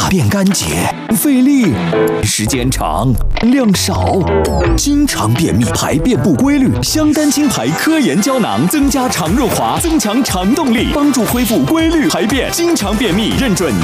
便干洁，费力，时间长，量少，经常便秘，排便不规律。香丹清排科研胶囊增加肠润滑，增强肠动力，帮助恢复规律排便。经常便秘，认准